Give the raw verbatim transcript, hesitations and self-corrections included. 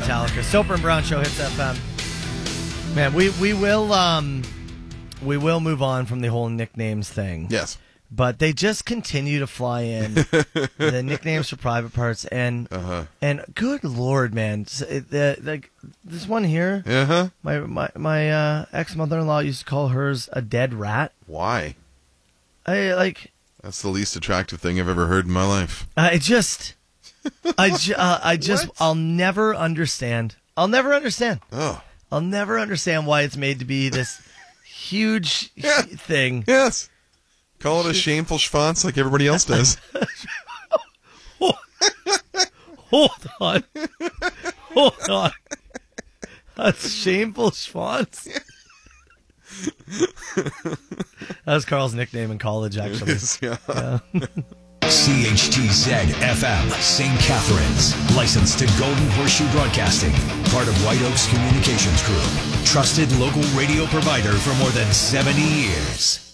Metallica. Soper and Brown Show, Hits F M. Man, we, we will um we will move on from the whole nicknames thing. Yes. But they just continue to fly in the nicknames for private parts, and uh-huh. and good Lord, man, the, the, this one here, uh-huh. my my my uh, ex mother-in-law used to call hers a dead rat. Why? I like. That's the least attractive thing I've ever heard in my life. I just, I, ju- uh, I just, What? I'll never understand. I'll never understand. Oh. I'll never understand why it's made to be this huge Yeah. thing. Yes. Call it a shameful schwanz like everybody else does. Hold on. Hold on. That's shameful schwanz. That was Carl's nickname in college, actually. Yes, yeah. Yeah. C H T Z F M, Saint Catharines. Licensed to Golden Horseshoe Broadcasting. Part of White Oaks Communications Group. Trusted local radio provider for more than seventy years.